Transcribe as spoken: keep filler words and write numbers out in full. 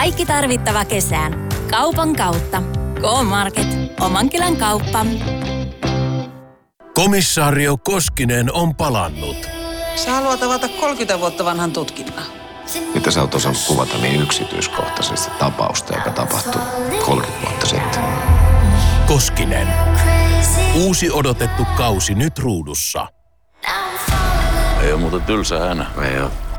Kaikki tarvittava kesään. Kaupan kautta. K-Market. Oman kylän kauppa. Komissaario Koskinen on palannut. Sä haluat avata kolmekymmentä vuotta vanhan tutkinnan. Mitä sä oot osannut kuvata niin yksityiskohtaisesti tapausta, joka tapahtui kolmekymmentä vuotta sitten? Koskinen. Uusi odotettu kausi nyt ruudussa. Ei ole muuten tylsä hänä. Ei oo.